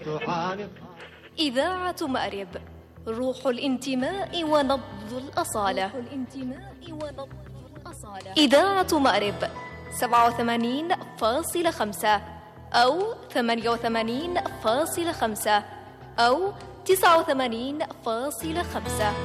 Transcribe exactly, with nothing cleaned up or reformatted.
إذاعة مأرب، روح الانتماء ونبض الأصالة. إذاعة مأرب سبعة وثمانين فاصلة خمسة أو ثمانية وثمانين فاصلة خمسة أو تسعة وثمانين فاصلة خمسة.